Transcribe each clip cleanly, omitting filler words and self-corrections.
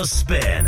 Radio Spin.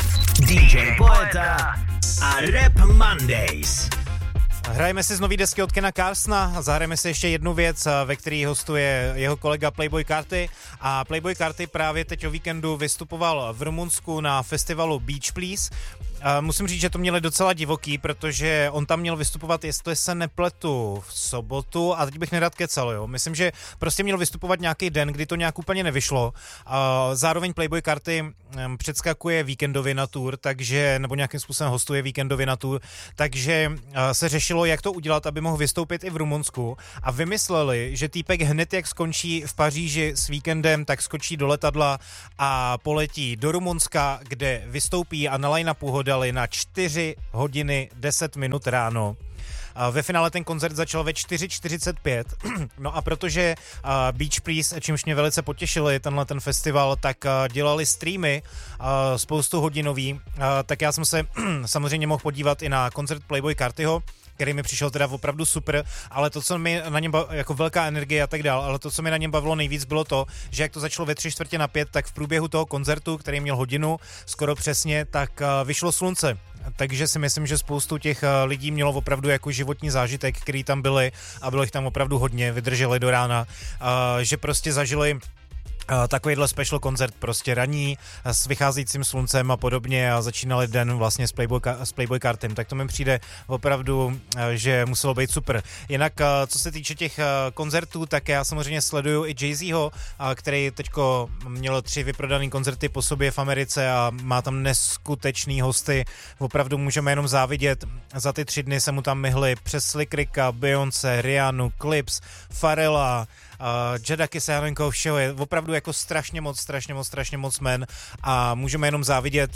DJ Poeta a Rap Mondays. Hrajeme si z nový desky od Kena Carsona a zahrajeme si ještě jednu věc, ve který hostuje jeho kolega Playboi Carti. A Playboi Carti právě teď o víkendu vystupoval v Rumunsku na festivalu Beach Please. Musím říct, že to měli docela divoký, protože on tam měl vystupovat, jestli se nepletu, v sobotu, a teď bych nerad kecal, jo. Myslím, že prostě měl vystupovat nějaký den, kdy to nějak úplně nevyšlo. Zároveň Playboi Carti předskakuje víkendově na tour, takže, nebo nějakým způsobem hostuje víkendově na tour, takže se řešilo, jak to udělat, aby mohl vystoupit i v Rumunsku, a vymysleli, že týpek hned jak skončí v Paříži s víkendem, tak skočí do letadla a poletí do Rumunska, kde vystoupí, a na line-upu ho dali na 4 hodiny 10 minut ráno. Ve finále ten koncert začal ve 4:45, no a protože Beach Please, čímž mě velice potěšili tenhle ten festival, tak dělali streamy spoustu hodinový, tak já jsem se samozřejmě mohl podívat i na koncert Playboi Cartiho, který mi přišel teda opravdu super, ale to, co mi na něm jako velká energie a tak dál, ale to, co mi na něm bavilo nejvíc, bylo to, že jak to začalo ve 4:45, tak v průběhu toho koncertu, který měl hodinu, skoro přesně, tak vyšlo slunce. Takže si myslím, že spoustu těch lidí mělo opravdu jako životní zážitek, který tam byli, a bylo jich tam opravdu hodně, vydrželi do rána, že prostě zažili takovýhle special koncert prostě raní s vycházejícím sluncem a podobně, a začínali den vlastně s Playboi Cartim, tak to mi přijde opravdu, že muselo být super. Jinak, co se týče těch koncertů, tak já samozřejmě sleduju i Jay-Zho, který teďko měl 3 vyprodaný koncerty po sobě v Americe a má tam neskutečný hosty, opravdu můžeme jenom závidět. Za ty 3 dny se mu tam myhli přes Slick Ricka, Beyoncé, Rihannu, Clips, Pharrella, Jadakiss, já nevím koho všeho, je opravdu jako strašně moc men, a můžeme jenom závidět.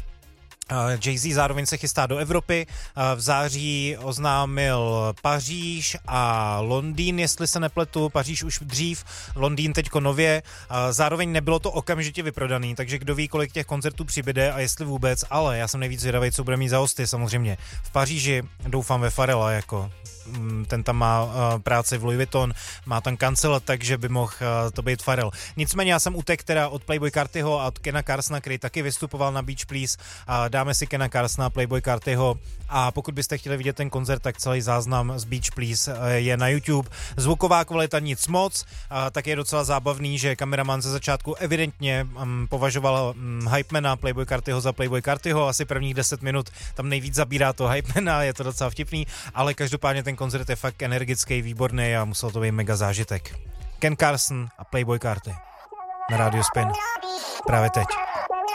Jay-Z zároveň se chystá do Evropy, v září oznámil Paříž a Londýn, jestli se nepletu, Paříž už dřív, Londýn teďko nově, zároveň nebylo to okamžitě vyprodaný, takže kdo ví, kolik těch koncertů přibyde a jestli vůbec, ale já jsem nejvíc zvědavý, co bude mít za hosty samozřejmě. V Paříži doufám ve Pharrella, jako ten tam má práci v Louis Vuitton, má tam kancel, takže by mohl to být Pharrell. Nicméně já jsem utek teda od Playboi Cartiho a od Kena Carsona, který taky vystupoval na Beach Please. Dáme si Kena Carsona, Playboi Cartiho, a pokud byste chtěli vidět ten koncert, tak celý záznam z Beach Please je na YouTube. Zvuková kvalita nic moc, tak je docela zábavný, že kameraman ze začátku evidentně považoval hypemana Playboi Cartiho za Playboi Cartiho, asi prvních 10 minut tam nejvíc zabírá to hypemana, je to docela vtipný, ale každopádně ten koncert je fakt energický, výborný a musel to být mega zážitek. Ken Carson a Playboi Carti na Radio Spin právě teď.